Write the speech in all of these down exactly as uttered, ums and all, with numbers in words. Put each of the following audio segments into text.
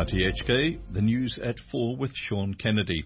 R T H K, the news at four with Sean Kennedy.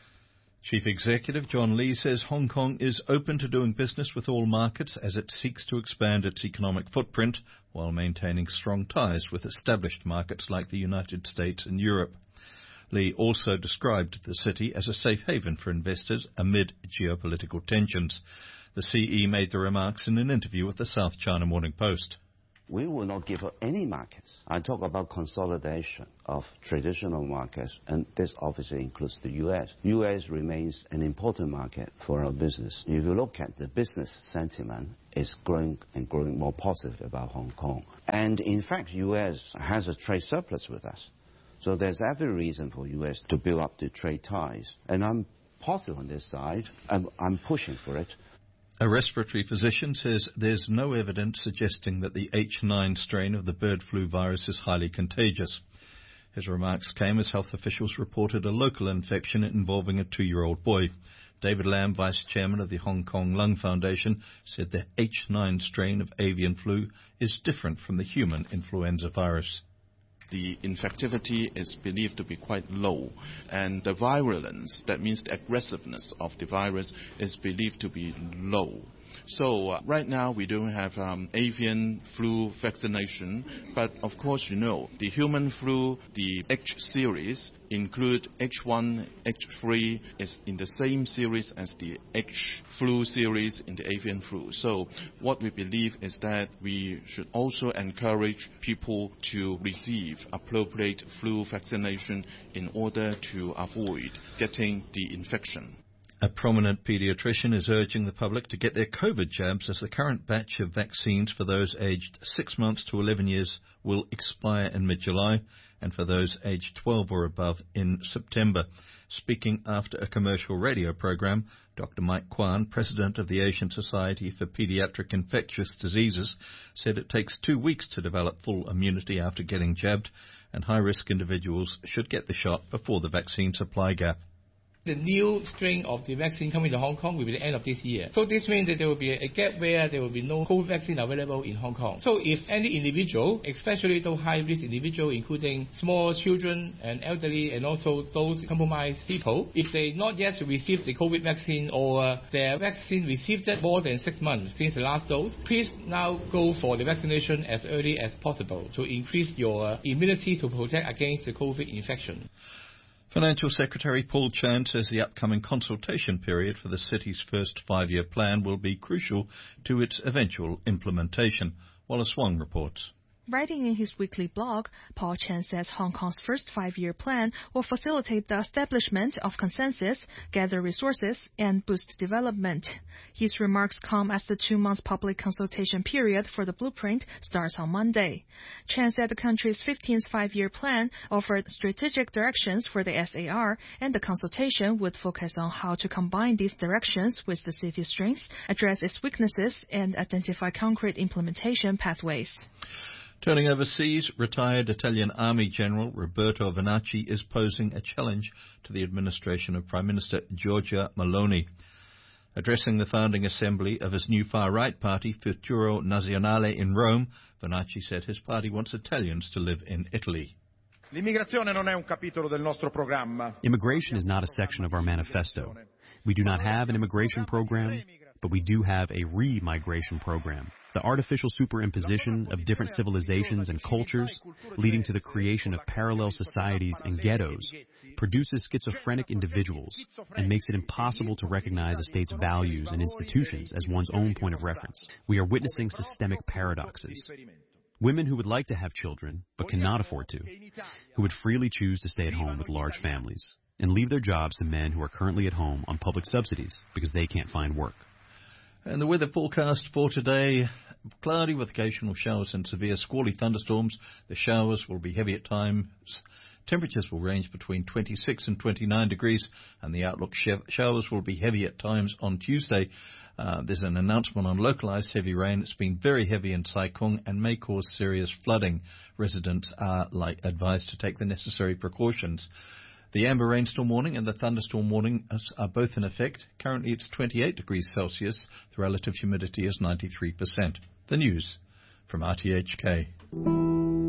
Chief Executive John Lee says Hong Kong is open to doing business with all markets as it seeks to expand its economic footprint while maintaining strong ties with established markets like the United States and Europe. Lee also described the city as a safe haven for investors amid geopolitical tensions. The C E made the remarks in an interview with the South China Morning Post. We will not give up any markets. I talk about consolidation of traditional markets, and this obviously includes the U S. U S remains an important market for our business. If you look at the business sentiment, it's growing and growing more positive about Hong Kong. And in fact, U S has a trade surplus with us. So there's every reason for U S to build up the trade ties. And I'm positive on this side. I'm, I'm pushing for it. A respiratory physician says there's no evidence suggesting that the H nine strain of the bird flu virus is highly contagious. His remarks came as health officials reported a local infection involving a two-year-old boy. David Lam, vice chairman of the Hong Kong Lung Foundation, said the H nine strain of avian flu is different from the human influenza virus. The infectivity is believed to be quite low, and the virulence, that means the aggressiveness of the virus, is believed to be low. So uh, right now we don't have um, avian flu vaccination, but of course you know the human flu, the H series, include H one, H three is in the same series as the H flu series in the avian flu. So what we believe is that we should also encourage people to receive appropriate flu vaccination in order to avoid getting the infection. A prominent paediatrician is urging the public to get their COVID jabs as the current batch of vaccines for those aged six months to eleven years will expire in mid-July, and for those aged twelve or above in September. Speaking after a commercial radio program, Doctor Mike Kwan, president of the Asian Society for Pediatric Infectious Diseases, said it takes two weeks to develop full immunity after getting jabbed, and high-risk individuals should get the shot before the vaccine supply gap. The new strain of the vaccine coming to Hong Kong will be the end of this year. So this means that there will be a gap where there will be no COVID vaccine available in Hong Kong. So if any individual, especially those high-risk individuals, including small children and elderly and also those compromised people, if they not yet received the COVID vaccine or uh, their vaccine received it more than six months since the last dose, please now go for the vaccination as early as possible to increase your uh, immunity to protect against the COVID infection. Financial Secretary Paul Chan says the upcoming consultation period for the city's first five-year plan will be crucial to its eventual implementation. Wallace Wong reports. Writing in his weekly blog, Paul Chan says Hong Kong's first five-year plan will facilitate the establishment of consensus, gather resources, and boost development. His remarks come as the two-month public consultation period for the blueprint starts on Monday. Chan said the country's fifteenth five-year plan offered strategic directions for the S A R, and the consultation would focus on how to combine these directions with the city's strengths, address its weaknesses, and identify concrete implementation pathways. Turning overseas, retired Italian Army General Roberto Vannacci is posing a challenge to the administration of Prime Minister Giorgia Meloni. Addressing the founding assembly of his new far-right party, Futuro Nazionale, in Rome, Vannacci said his party wants Italians to live in Italy. Immigration is not a section of our manifesto. We do not have an immigration program, but we do have a re-migration program. The artificial superimposition of different civilizations and cultures, leading to the creation of parallel societies and ghettos, produces schizophrenic individuals and makes it impossible to recognize a state's values and institutions as one's own point of reference. We are witnessing systemic paradoxes. Women who would like to have children, but cannot afford to, who would freely choose to stay at home with large families, and leave their jobs to men who are currently at home on public subsidies because they can't find work. And the weather forecast for today, cloudy with occasional showers and severe squally thunderstorms. The showers will be heavy at times. Temperatures will range between twenty-six and twenty-nine degrees, and the outlook sh- showers will be heavy at times on Tuesday. Uh, there's an announcement on localized heavy rain. It's been very heavy in Sai Kung and may cause serious flooding. Residents are like advised to take the necessary precautions. The amber rainstorm warning and the thunderstorm warning are both in effect. Currently it's twenty-eight degrees Celsius. The relative humidity is ninety-three percent. The news from R T H K.